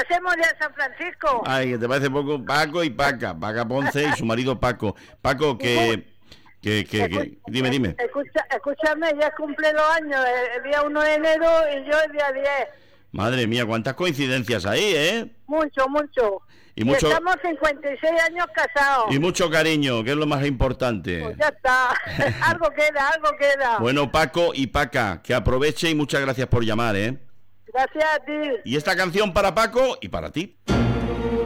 hacemos ya en San Francisco? Ay, que te parece poco Paco y Paca. Paca Ponce y su marido Paco. Paco, dime. Escúchame, ya cumple los años, el día 1 de enero y yo el día 10. Madre mía, cuántas coincidencias ahí, ¿eh? Mucho. Y estamos 56 años casados. Y mucho cariño, que es lo más importante. Pues ya está, algo queda. Bueno, Paco y Paca, que aproveche y muchas gracias por llamar, ¿eh? Gracias a ti. Y esta canción para Paco y para ti.